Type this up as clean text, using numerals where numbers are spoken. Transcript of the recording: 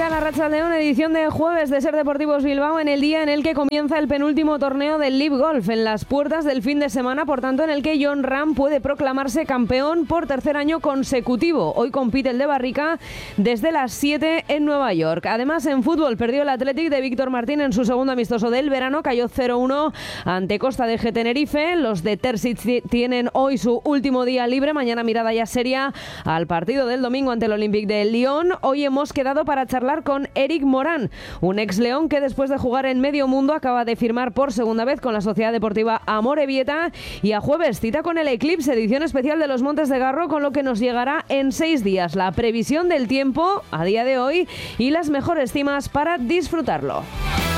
tal, Arratsaldeon, edición de jueves de Ser Deportivos Bilbao, en el día en el que comienza el penúltimo torneo del Live Golf, en las puertas del fin de semana, por tanto en el que Jon Rahm puede proclamarse campeón por tercer año consecutivo. Hoy compite el de Barrica desde las 7 en Nueva York. Además, en fútbol perdió el Athletic de Víctor Martín en su segundo amistoso del verano, cayó 0-1 ante Costa de G Tenerife. Los de Terzic tienen hoy su último día libre, mañana mirada ya seria al partido del domingo ante el Olympique de Lyon. Hoy hemos quedado para charlar con Eric Morán, un ex León que después de jugar en medio mundo acaba de firmar por segunda vez con la Sociedad Deportiva Amorebieta, y a jueves cita con el Eclipse, edición especial de los Montes de Garro, con lo que nos llegará en 6 días la previsión del tiempo a día de hoy y las mejores cimas para disfrutarlo.